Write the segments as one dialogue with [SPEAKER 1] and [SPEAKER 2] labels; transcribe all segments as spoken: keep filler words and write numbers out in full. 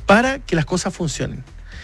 [SPEAKER 1] para que las cosas funcionen.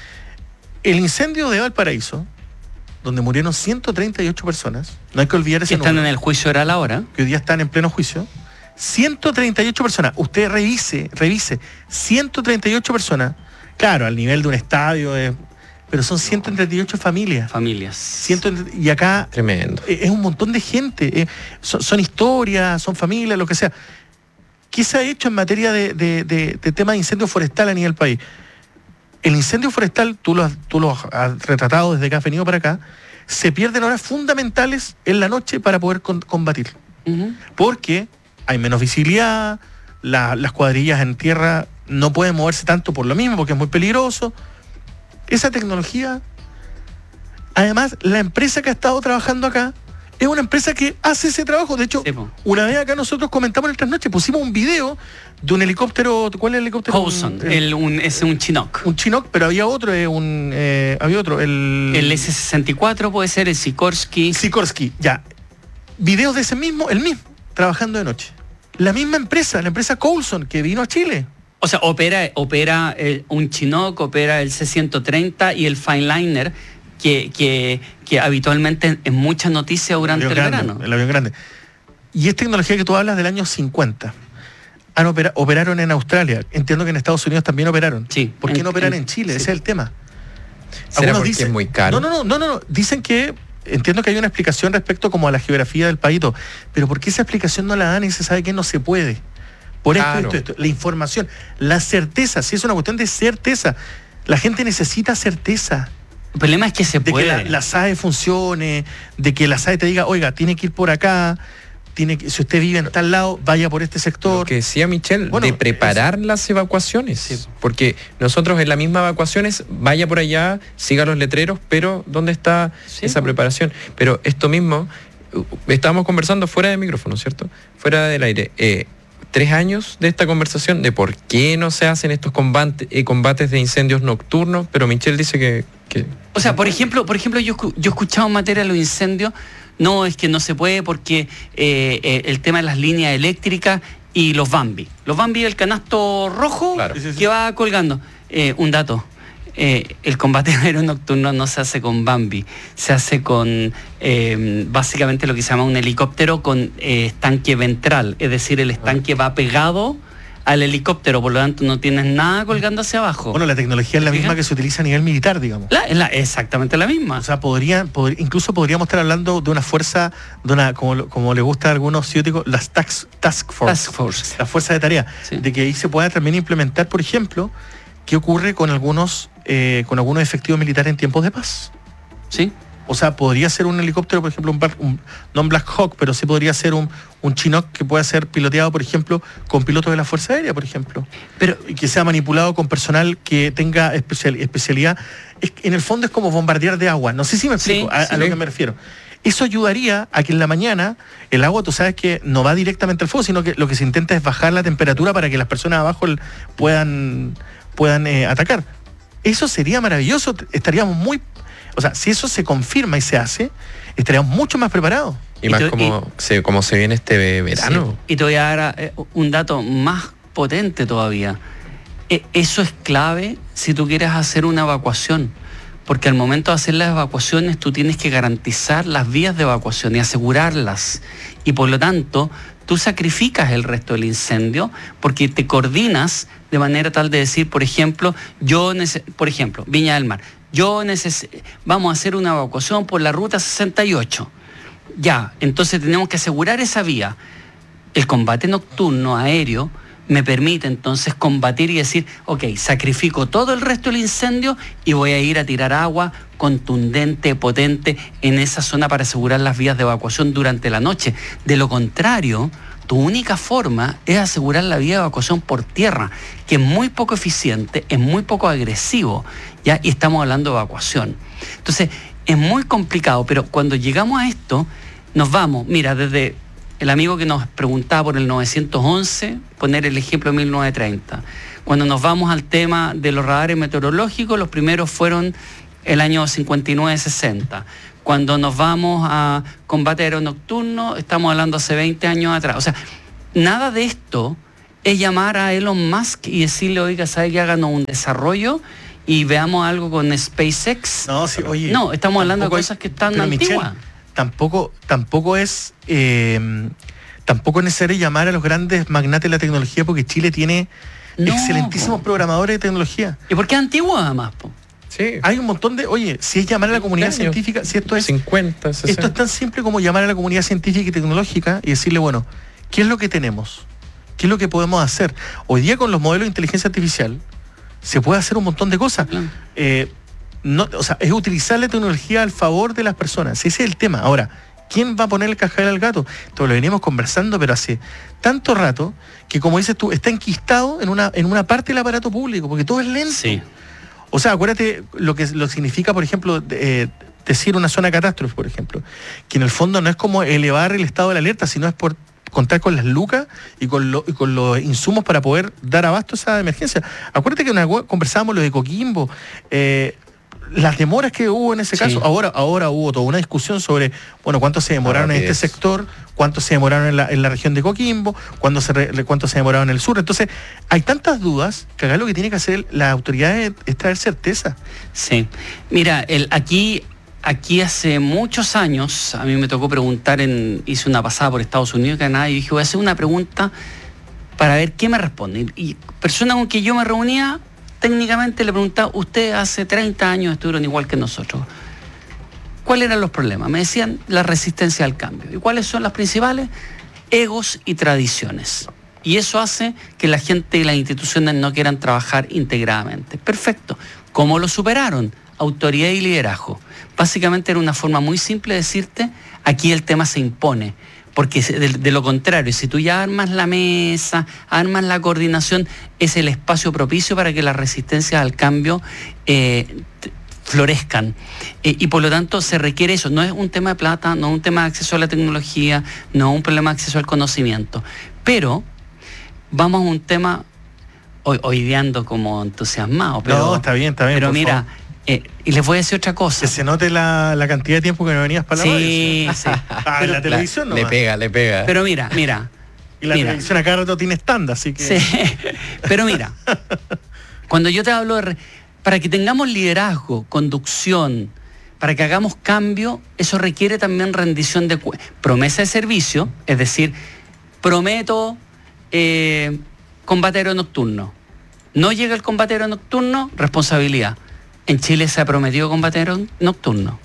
[SPEAKER 1] El incendio de Valparaíso, donde murieron ciento treinta y ocho personas, no hay que olvidar ese
[SPEAKER 2] que están
[SPEAKER 1] número,
[SPEAKER 2] en el juicio oral ahora,
[SPEAKER 1] que hoy día están en pleno juicio, ciento treinta y ocho personas, usted revise, revise, ciento treinta y ocho personas, claro, al nivel de un estadio, eh, pero son ciento treinta y ocho familias.
[SPEAKER 2] Familias.
[SPEAKER 1] ciento, y acá
[SPEAKER 3] Tremendo.
[SPEAKER 1] es un montón de gente, eh, son, son historias, son familias, lo que sea. ¿Qué se ha hecho en materia de, de, de, de tema de incendio forestal a nivel país? El incendio forestal, tú lo, has, tú lo has retratado desde que has venido para acá, se pierden horas fundamentales en la noche para poder con, combatirlo.
[SPEAKER 2] Uh-huh.
[SPEAKER 1] Porque hay menos visibilidad, la, las cuadrillas en tierra no pueden moverse tanto por lo mismo, porque es muy peligroso. Esa tecnología, además, la empresa que ha estado trabajando acá, es una empresa que hace ese trabajo. De hecho, sí, una vez acá nosotros comentamos en el trasnoche, pusimos un video de un helicóptero. ¿Cuál es el helicóptero?
[SPEAKER 2] Howson, el, el, un, es un Chinook.
[SPEAKER 1] Un Chinook, pero había otro, eh, un, eh, había otro, el...
[SPEAKER 2] El ese sesenta y cuatro puede ser, el Sikorsky.
[SPEAKER 1] Sikorsky, ya. Videos de ese mismo, el mismo, trabajando de noche. La misma empresa, la empresa Coulson, que vino a Chile.
[SPEAKER 2] O sea, opera, opera el, un Chinook, opera el C ciento treinta y el Fineliner, que, que, que habitualmente en muchas noticias durante el,
[SPEAKER 1] el grande,
[SPEAKER 2] verano.
[SPEAKER 1] El avión grande. Y es tecnología que tú hablas del año cincuenta. Han opera, operaron en Australia. Entiendo que en Estados Unidos también operaron.
[SPEAKER 2] Sí.
[SPEAKER 1] ¿Por qué
[SPEAKER 2] en,
[SPEAKER 1] no operan en,
[SPEAKER 2] en
[SPEAKER 1] Chile?
[SPEAKER 2] Sí.
[SPEAKER 1] Ese es el tema.
[SPEAKER 3] ¿Será porque dicen, es muy caro?
[SPEAKER 1] No, no, no, no, no. Dicen que, entiendo que hay una explicación respecto como a la geografía del país, pero ¿por qué esa explicación no la dan y se sabe que no se puede? Por esto,
[SPEAKER 3] claro.
[SPEAKER 1] esto, esto, la información, la certeza, si es una cuestión de certeza. La gente necesita certeza.
[SPEAKER 2] El problema es que se
[SPEAKER 1] de
[SPEAKER 2] puede.
[SPEAKER 1] De que la, la S A E funcione, de que la S A E te diga, oiga, tiene que ir por acá, tiene que, si usted vive en tal lado, vaya por este sector.
[SPEAKER 3] Lo que decía Michelle,
[SPEAKER 1] bueno,
[SPEAKER 3] de preparar
[SPEAKER 1] es,
[SPEAKER 3] las evacuaciones.
[SPEAKER 1] Sí.
[SPEAKER 3] Porque nosotros en la misma evacuaciones, vaya por allá, siga los letreros, pero ¿dónde está sí, esa preparación? Pero esto mismo, estábamos conversando fuera de micrófono, ¿cierto? Fuera del aire. Eh, Tres años de esta conversación de por qué no se hacen estos combate, eh, combates de incendios nocturnos, pero Michelle dice que... que
[SPEAKER 2] o sea, por ejemplo, por ejemplo yo, yo he escuchado en materia de los incendios, no, es que no se puede porque eh, eh, el tema de las líneas eléctricas y los Bambi. Los Bambi, el canasto rojo
[SPEAKER 3] claro.
[SPEAKER 2] que va colgando. Eh, un dato. Eh, el combate aéreo nocturno no se hace con Bambi, se hace con eh, básicamente lo que se llama un helicóptero con eh, estanque ventral, es decir, el estanque va pegado al helicóptero, por lo tanto no tienes nada colgando hacia abajo.
[SPEAKER 1] Bueno, la tecnología es la misma que se utiliza a nivel militar, digamos.
[SPEAKER 2] La, es la, exactamente la misma.
[SPEAKER 1] O sea, podría, podría, incluso podríamos estar hablando de una fuerza, de una, como, como le gusta a algunos ciúticos, las task, task force,
[SPEAKER 2] task force,
[SPEAKER 1] la fuerza de tarea, sí. De que ahí se pueda también implementar, por ejemplo, qué ocurre con algunos eh, con algunos efectivos militares en tiempos de paz.
[SPEAKER 2] Sí.
[SPEAKER 1] O sea, podría ser un helicóptero, por ejemplo, un, un no un Black Hawk, pero sí podría ser un, un Chinook que pueda ser piloteado, por ejemplo, con pilotos de la Fuerza Aérea, por ejemplo. Pero, y que sea manipulado con personal que tenga especial, especialidad. Es, en el fondo es como bombardear de agua. No sé si me explico sí, a, sí. a lo que me refiero. Eso ayudaría a que en la mañana el agua, tú sabes que no va directamente al fuego, sino que lo que se intenta es bajar la temperatura para que las personas abajo puedan, puedan eh, atacar. Eso sería maravilloso, estaríamos muy... O sea, si eso se confirma y se hace, estaríamos mucho más preparados.
[SPEAKER 3] Y, y más te, como, y, se, como se viene este verano.
[SPEAKER 2] Sí. Y te voy a dar eh, un dato más potente todavía. Eh, eso es clave si tú quieres hacer una evacuación. Porque al momento de hacer las evacuaciones tú tienes que garantizar las vías de evacuación y asegurarlas. Y por lo tanto, tú sacrificas el resto del incendio porque te coordinas de manera tal de decir, por ejemplo, yo neces- por ejemplo, Viña del Mar, yo neces- vamos a hacer una evacuación por la ruta sesenta y ocho. Ya, entonces tenemos que asegurar esa vía. El combate nocturno aéreo me permite entonces combatir y decir, ok, sacrifico todo el resto del incendio y voy a ir a tirar agua contundente, potente en esa zona para asegurar las vías de evacuación durante la noche. De lo contrario, tu única forma es asegurar la vía de evacuación por tierra, que es muy poco eficiente, es muy poco agresivo, ¿ya? Y estamos hablando de evacuación. Entonces, es muy complicado, pero cuando llegamos a esto, nos vamos, mira, desde el amigo que nos preguntaba por el novecientos once, poner el ejemplo de mil novecientos treinta. Cuando nos vamos al tema de los radares meteorológicos, los primeros fueron el año cincuenta y nueve sesenta. Cuando nos vamos a combate aéreo nocturno, estamos hablando hace veinte años atrás. O sea, nada de esto es llamar a Elon Musk y decirle, oiga, ¿sabe que háganos un desarrollo y veamos algo con SpaceX?
[SPEAKER 1] No, sí, oye.
[SPEAKER 2] No, estamos hablando de cosas que están antiguas.
[SPEAKER 1] Michelle, tampoco, tampoco es eh, tampoco es necesario llamar a los grandes magnates de la tecnología, porque Chile tiene no, excelentísimos po. programadores de tecnología.
[SPEAKER 2] ¿Y por qué antiguo además, po?
[SPEAKER 1] Sí. Hay un montón de, oye, si es llamar a la comunidad años, científica, si esto es
[SPEAKER 3] cincuenta, sesenta.
[SPEAKER 1] Esto es tan simple como llamar a la comunidad científica y tecnológica y decirle, bueno, ¿qué es lo que tenemos? ¿Qué es lo que podemos hacer? Hoy día con los modelos de inteligencia artificial se puede hacer un montón de cosas. Claro. Eh, no, o sea, es utilizar la tecnología al favor de las personas. Ese es el tema. Ahora, ¿quién va a poner el cascabel al gato? Esto lo venimos conversando, pero hace tanto rato que, como dices tú, está enquistado en una, en una parte del aparato público, porque todo es lento.
[SPEAKER 2] Sí.
[SPEAKER 1] O sea, acuérdate lo que lo significa, por ejemplo, eh, decir una zona de catástrofe, por ejemplo, que en el fondo no es como elevar el estado de la alerta, sino es por contar con las lucas y con, lo, y con los insumos para poder dar abasto a esa emergencia. Acuérdate que una, conversábamos lo de Coquimbo, eh, las demoras que hubo en ese caso. Sí. Ahora, ahora hubo toda una discusión sobre, bueno, cuánto se demoraron en este sector, cuánto se demoraron en la, en la región de Coquimbo, cuánto se, re, cuánto se demoraron en el sur. Entonces, hay tantas dudas que acá lo que tiene que hacer la autoridad es, es traer certeza.
[SPEAKER 2] Sí. Mira, el, aquí... Aquí hace muchos años, a mí me tocó preguntar, en, hice una pasada por Estados Unidos y Canadá, y dije, voy a hacer una pregunta para ver qué me responden. Y personas con que yo me reunía, técnicamente le preguntaba, ustedes hace treinta años estuvieron igual que nosotros. ¿Cuáles eran los problemas? Me decían la resistencia al cambio. ¿Y cuáles son las principales? Egos y tradiciones. Y eso hace que la gente y las instituciones no quieran trabajar integradamente. Perfecto. ¿Cómo lo superaron? Autoridad y liderazgo. Básicamente era una forma muy simple de decirte, aquí el tema se impone, porque de, de lo contrario, si tú ya armas la mesa, armas la coordinación, es el espacio propicio para que las resistencias al cambio eh, florezcan. Eh, y por lo tanto se requiere eso, no es un tema de plata, no es un tema de acceso a la tecnología, no es un problema de acceso al conocimiento, pero vamos a un tema, hoy, hoy ando como entusiasmado, pero,
[SPEAKER 1] no, está bien, está bien,
[SPEAKER 2] pero mira, favor. Eh, y les voy a decir otra cosa.
[SPEAKER 1] Que se note la, la cantidad de tiempo que no venías para la
[SPEAKER 2] sí, sí.
[SPEAKER 1] Ah, en la televisión no.
[SPEAKER 3] Le pega, le pega.
[SPEAKER 2] Pero mira, mira.
[SPEAKER 1] Y la
[SPEAKER 2] mira.
[SPEAKER 1] televisión acá rato tiene estándar, así que...
[SPEAKER 2] Sí, pero mira, cuando yo te hablo de... Re... Para que tengamos liderazgo, conducción, para que hagamos cambio, eso requiere también rendición de cu... promesa de servicio, es decir, prometo eh, combate aéreo nocturno. No llega el combate aéreo nocturno, responsabilidad. En Chile se ha prometido combate aéreo nocturno.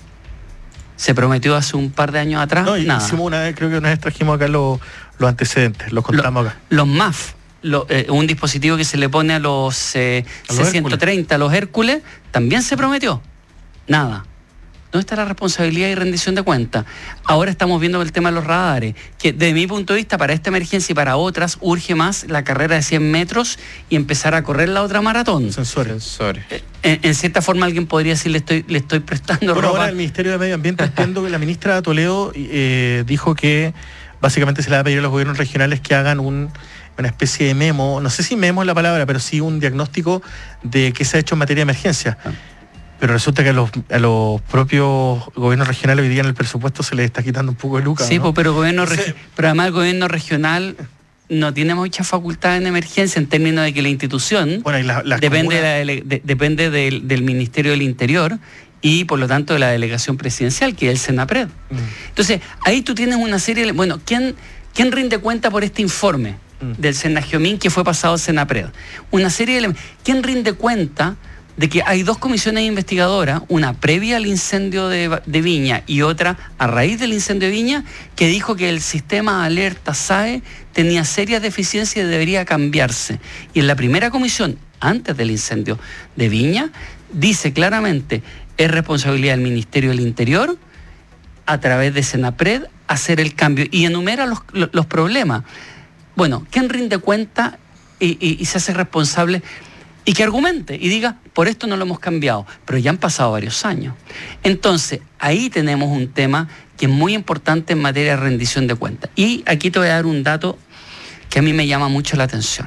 [SPEAKER 2] Se prometió hace un par de años atrás.
[SPEAKER 1] No, y
[SPEAKER 2] nada.
[SPEAKER 1] Hicimos una vez, creo que una vez trajimos acá los, los antecedentes, los contamos
[SPEAKER 2] lo,
[SPEAKER 1] acá.
[SPEAKER 2] Los M A F, lo, eh, un dispositivo que se le pone a los eh, C ciento treinta, a los Hércules, también se prometió. Nada. ¿Dónde está la responsabilidad y rendición de cuentas? Ahora estamos viendo el tema de los radares, que desde mi punto de vista, para esta emergencia y para otras, urge más la carrera de cien metros y empezar a correr la otra maratón.
[SPEAKER 1] Sensores.
[SPEAKER 3] Sensores.
[SPEAKER 2] En, en cierta forma alguien podría decir, le estoy, le estoy prestando
[SPEAKER 1] bueno,
[SPEAKER 2] ropa.
[SPEAKER 1] Ahora el Ministerio de Medio Ambiente, entiendo que la ministra Toledo eh, dijo que básicamente se le va a pedir a los gobiernos regionales que hagan un... una especie de memo, no sé si memo es la palabra, pero sí un diagnóstico de qué se ha hecho en materia de emergencia. Ah. Pero resulta que a los, a los propios gobiernos regionales hoy día en el presupuesto se les está quitando un poco de lucas.
[SPEAKER 2] Sí,
[SPEAKER 1] ¿no?
[SPEAKER 2] pues, pero, gobierno regi- pero además el gobierno regional no tiene mucha facultad en emergencia en términos de que la institución
[SPEAKER 1] bueno, y la, las
[SPEAKER 2] depende,
[SPEAKER 1] comunas...
[SPEAKER 2] de la dele- de, depende del, del Ministerio del Interior y por lo tanto de la delegación presidencial, que es el Senapred. Mm. Entonces, ahí tú tienes una serie de... Bueno, ¿quién, quién rinde cuenta por este informe mm. del Senagiomín que fue pasado al Senapred? Una serie de... ¿Quién rinde cuenta de que hay dos comisiones investigadoras, una previa al incendio de, de Viña y otra a raíz del incendio de Viña, que dijo que el sistema de alerta S A E tenía serias deficiencias y debería cambiarse? Y en la primera comisión, antes del incendio de Viña, dice claramente, es responsabilidad del Ministerio del Interior, a través de Senapred, hacer el cambio, y enumera los, los, los problemas. Bueno, ¿quién rinde cuenta y, y, y se hace responsable? Y que argumente y diga, por esto no lo hemos cambiado, pero ya han pasado varios años. Entonces, ahí tenemos un tema que es muy importante en materia de rendición de cuentas. Y aquí te voy a dar un dato que a mí me llama mucho la atención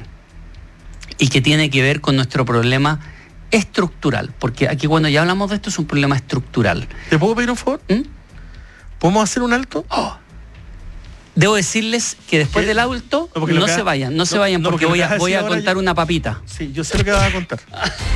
[SPEAKER 2] y que tiene que ver con nuestro problema estructural, porque aquí cuando ya hablamos de esto es un problema estructural.
[SPEAKER 1] ¿Te puedo pedir un favor? ¿Mm? ¿Podemos hacer un alto?
[SPEAKER 2] Oh. Debo decirles que después
[SPEAKER 1] ¿Qué?
[SPEAKER 2] del adulto
[SPEAKER 1] No, porque
[SPEAKER 2] no
[SPEAKER 1] lo que
[SPEAKER 2] se
[SPEAKER 1] va-
[SPEAKER 2] vayan, no, se
[SPEAKER 1] no,
[SPEAKER 2] vayan
[SPEAKER 1] no,
[SPEAKER 2] porque,
[SPEAKER 1] porque
[SPEAKER 2] voy
[SPEAKER 1] lo
[SPEAKER 2] a,
[SPEAKER 1] que vas a
[SPEAKER 2] voy
[SPEAKER 1] decir
[SPEAKER 2] a
[SPEAKER 1] ahora
[SPEAKER 2] contar
[SPEAKER 1] yo-
[SPEAKER 2] una papita.
[SPEAKER 1] Sí, yo sé lo que vas a contar.